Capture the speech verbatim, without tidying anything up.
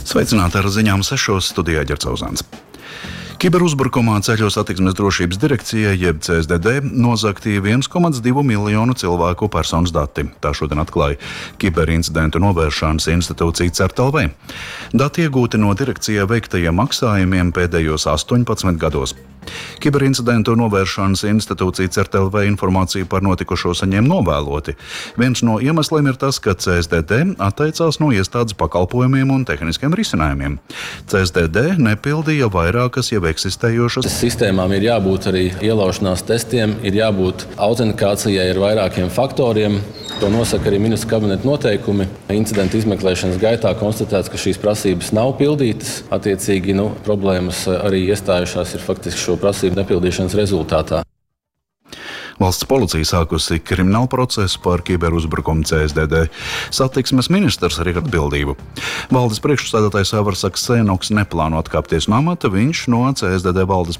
Sveicināti ar ziņām sešos, studijā Ģercauzāns. Kiberuzbrukumā Ceļu satiksmes drošības direkcijai, jeb C S D D, nozagti viens komats divi miljonu cilvēku personas dati. Tā šodien atklāja Kiberincidentu novēršanas institūcija C E R T L V. Dati iegūti no direkcijā veiktajiem maksājumiem pēdējos astoņpadsmit gados. Kiberincidentu novēršanas institūcija C E R T L V informāciju par notikušo saņem novēloti. Viens no iemesliem ir tas, ka C S D D atteicās no iestādes pakalpojumiem un tehniskiem risinājumiem. C S D D nepildīja vairākas jau eksistējošas. Sistēmām ir jābūt arī ielaušanās testiem, ir jābūt autentikācijai ar vairākiem faktoriem. To nosaka arī ministru kabineta noteikumi. Incidentu izmeklēšanas gaitā konstatēts, ka šīs prasības nav pildītas. Attiecīgi, nu, problēmas arī iestājušās ir faktiski šo prasību nepildīšanas rezultātā. Valsts policija sākusi kriminālu procesu par kiberuzbrukumu C S D D. Satiksmes ministrs ir atbildību. Valdes priekšsēdētājs Aivaras Ksenoks neplāno atkāpties no amata, viņš no C S D D valdes